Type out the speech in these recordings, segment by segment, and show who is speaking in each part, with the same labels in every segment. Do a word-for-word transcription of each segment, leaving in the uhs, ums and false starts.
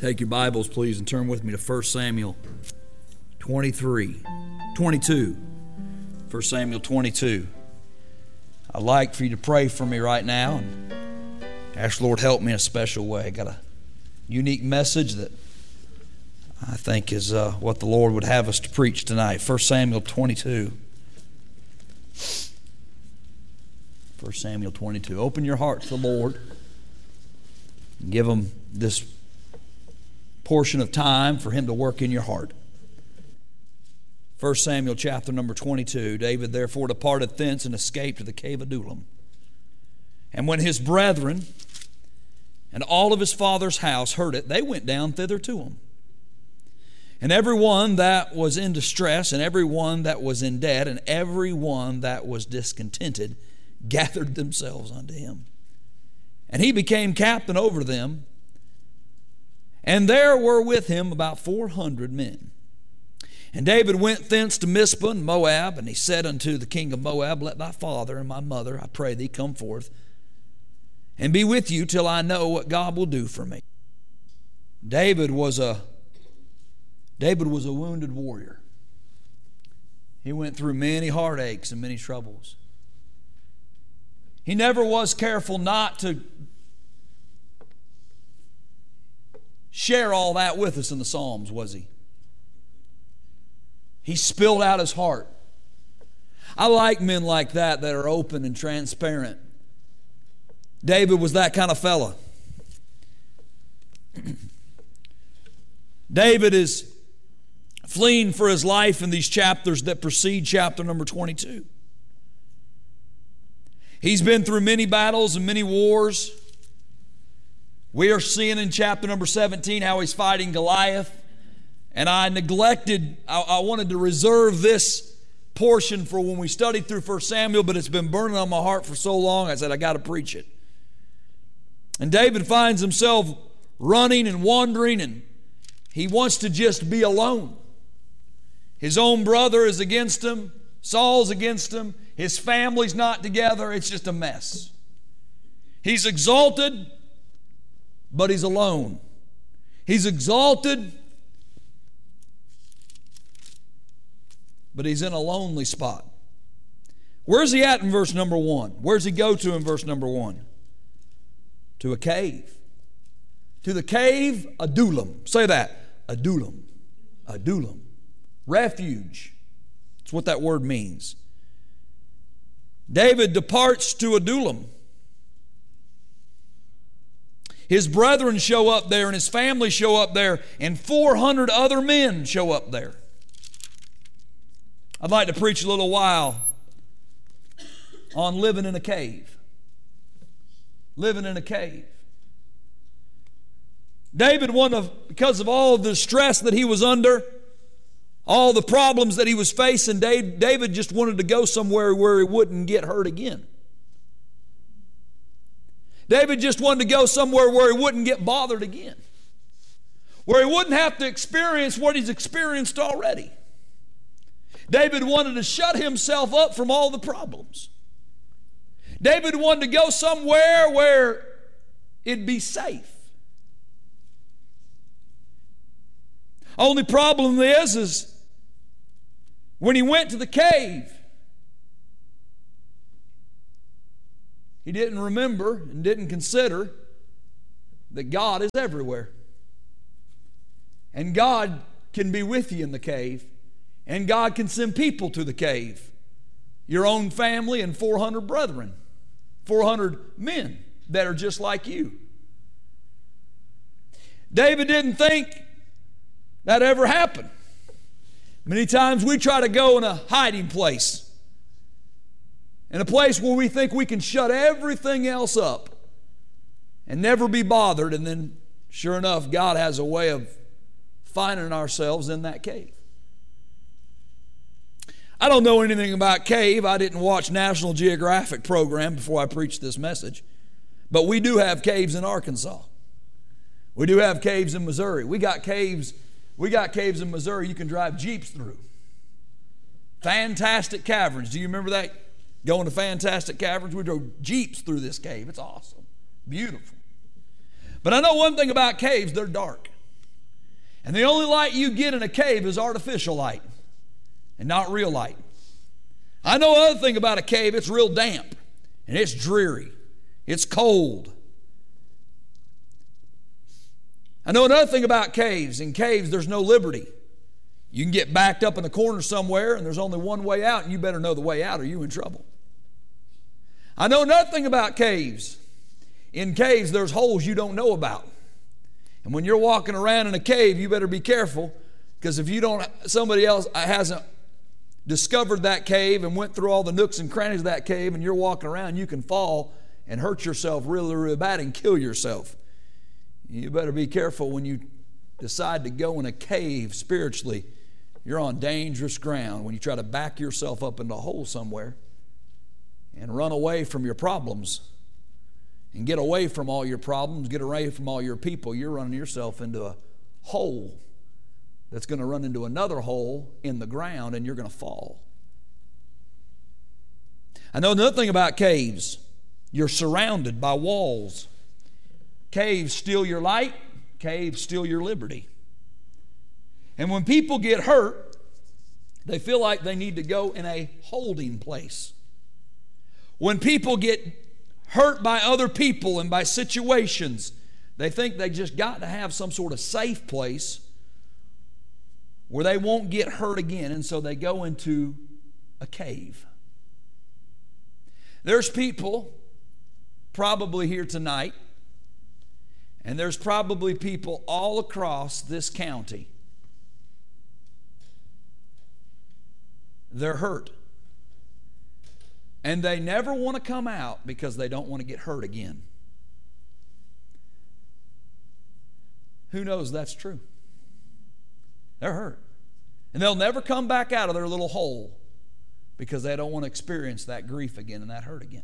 Speaker 1: Take your Bibles, please, and turn with me to First Samuel twenty-three, twenty-two. First Samuel twenty-two. I'd like for you to pray for me right now and ask the Lord help me in a special way. I got a unique message that I think is uh, what the Lord would have us to preach tonight. First Samuel twenty-two. First Samuel twenty-two. Open your heart to the Lord and give Him this portion of time for Him to work in your heart. First Samuel chapter number twenty-two. David therefore departed thence and escaped to the cave of Adullam. And when his brethren and all of his father's house heard it, they went down thither to him. And every one that was in distress, and every one that was in debt, and every one that was discontented, gathered themselves unto him. And he became captain over them. And there were with him about four hundred men. And David went thence to Mizpah in Moab, and he said unto the king of Moab, Let thy father and my mother, I pray thee, come forth, and be with you till I know what God will do for me. David was a David was a wounded warrior. He went through many heartaches and many troubles. He never was careful not to share all that with us in the Psalms, was he? He spilled out his heart. I like men like that that are open and transparent. David was that kind of fella. David is fleeing for his life in these chapters that precede chapter number twenty-two. He's been through many battles and many wars. We are seeing in chapter number seventeen how he's fighting Goliath. And I neglected, I, I wanted to reserve this portion for when we studied through First Samuel, but it's been burning on my heart for so long, I said, I got to preach it. And David finds himself running and wandering, and he wants to just be alone. His own brother is against him. Saul's against him. His family's not together. It's just a mess. He's exalted, but he's alone. He's exalted, but he's in a lonely spot. Where's he at in verse number one? Where's he go to in verse number one? To a cave. To the cave Adullam. Say that. Adullam. Adullam. Refuge. That's what that word means. David departs to Adullam. His brethren show up there, and his family show up there, and four hundred other men show up there. I'd like to preach a little while on living in a cave. Living in a cave. David, one of, because of all of the stress that he was under, all the problems that he was facing, David just wanted to go somewhere where he wouldn't get hurt again. David just wanted to go somewhere where he wouldn't get bothered again. Where he wouldn't have to experience what he's experienced already. David wanted to shut himself up from all the problems. David wanted to go somewhere where it'd be safe. Only problem is, is when he went to the cave, he didn't remember and didn't consider that God is everywhere. And God can be with you in the cave. And God can send people to the cave. Your own family and four hundred brethren. four hundred men that are just like you. David didn't think that ever happened. Many times we try to go in a hiding place. In a place where we think we can shut everything else up and never be bothered. And then, sure enough, God has a way of finding ourselves in that cave. I don't know anything about cave. I didn't watch National Geographic program before I preached this message. But we do have caves in Arkansas. We do have caves in Missouri. We got caves, we got caves in Missouri you can drive Jeeps through. Fantastic Caverns. Do you remember that? Going to Fantastic Caverns? We drove Jeeps through this cave. It's awesome. Beautiful. But I know one thing about caves, they're dark. And the only light you get in a cave is artificial light and not real light. I know another thing about a cave, it's real damp and it's dreary. It's cold. I know another thing about caves. In caves, there's no liberty. You can get backed up in a corner somewhere and there's only one way out, and you better know the way out or you're in trouble. I know another thing about caves. In caves, there's holes you don't know about. And when you're walking around in a cave, you better be careful, because if you don't, somebody else hasn't discovered that cave and went through all the nooks and crannies of that cave, and you're walking around, you can fall and hurt yourself really, really bad and kill yourself. You better be careful when you decide to go in a cave spiritually. You're on dangerous ground when you try to back yourself up into a hole somewhere and run away from your problems and get away from all your problems, get away from all your people. You're running yourself into a hole that's going to run into another hole in the ground, and you're going to fall. I know another thing about caves. You're surrounded by walls. Caves steal your light. Caves steal your liberty. And when people get hurt, they feel like they need to go in a holding place. When people get hurt by other people and by situations, they think they just got to have some sort of safe place where they won't get hurt again, and so they go into a cave. There's people probably here tonight, and there's probably people all across this county. They're hurt. And they never want to come out because they don't want to get hurt again. Who knows that's true? They're hurt. And they'll never come back out of their little hole because they don't want to experience that grief again and that hurt again.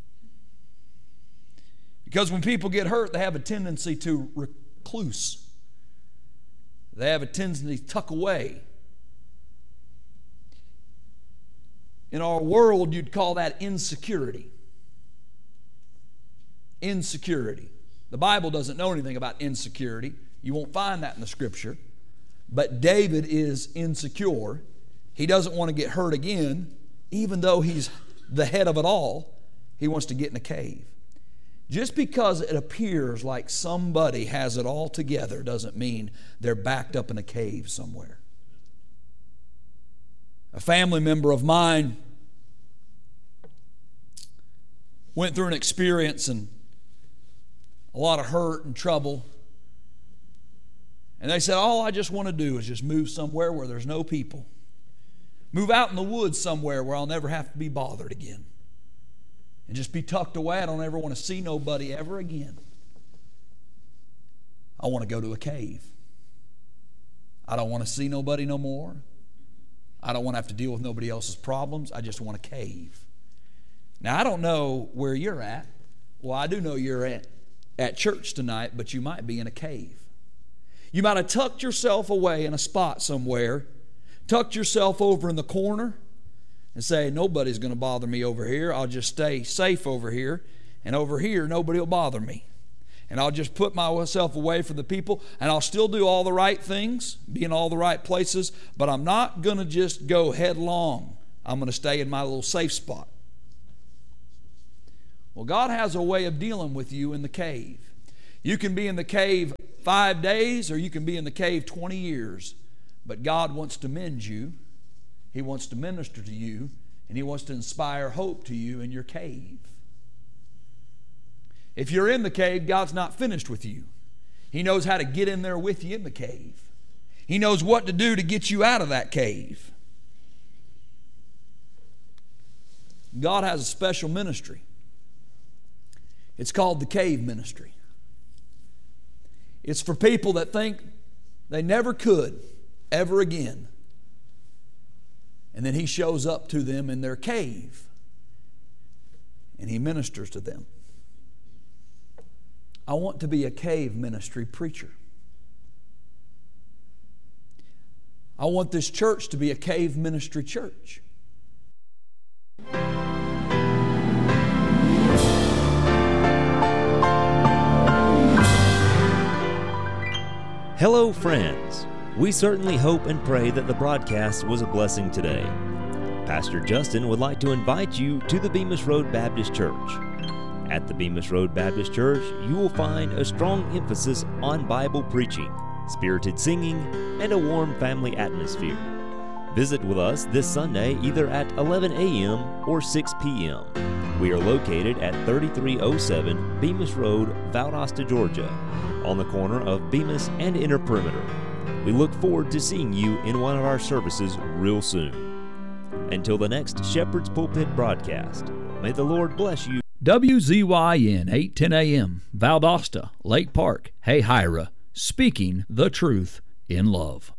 Speaker 1: Because when people get hurt, they have a tendency to recluse. They have a tendency to tuck away. In our world, you'd call that insecurity. Insecurity. The Bible doesn't know anything about insecurity. You won't find that in the Scripture. But David is insecure. He doesn't want to get hurt again, even though he's the head of it all. He wants to get in a cave. Just because it appears like somebody has it all together doesn't mean they're backed up in a cave somewhere. A family member of mine went through an experience and a lot of hurt and trouble. And they said, all I just want to do is just move somewhere where there's no people. Move out in the woods somewhere where I'll never have to be bothered again. And just be tucked away. I don't ever want to see nobody ever again. I want to go to a cave. I don't want to see nobody no more. I don't want to have to deal with nobody else's problems. I just want a cave. Now, I don't know where you're at. Well, I do know you're at, at church tonight, but you might be in a cave. You might have tucked yourself away in a spot somewhere, tucked yourself over in the corner, and say, nobody's going to bother me over here. I'll just stay safe over here. And over here, nobody will bother me. And I'll just put myself away from the people, and I'll still do all the right things, be in all the right places, but I'm not going to just go headlong. I'm going to stay in my little safe spot. Well, God has a way of dealing with you in the cave. You can be in the cave five days, or you can be in the cave twenty years. But God wants to mend you. He wants to minister to you, and He wants to inspire hope to you in your cave. If you're in the cave, God's not finished with you. He knows how to get in there with you in the cave. He knows what to do to get you out of that cave. God has a special ministry. It's called the cave ministry. It's for people that think they never could ever again. And then He shows up to them in their cave and He ministers to them. I want to be a cave ministry preacher. I want this church to be a cave ministry church.
Speaker 2: Hello, friends. We certainly hope and pray that the broadcast was a blessing today. Pastor Justin would like to invite you to the Bemis Road Baptist Church. At the Bemis Road Baptist Church, you will find a strong emphasis on Bible preaching, spirited singing, and a warm family atmosphere. Visit with us this Sunday either at eleven a.m. or six p.m. We are located at thirty-three oh seven Bemis Road, Valdosta, Georgia, on the corner of Bemis and Inner Perimeter. We look forward to seeing you in one of our services real soon. Until the next Shepherd's Pulpit broadcast, may the Lord bless you.
Speaker 1: W Z Y N eight ten a.m., Valdosta, Lake Park, Hayhira, speaking the truth in love.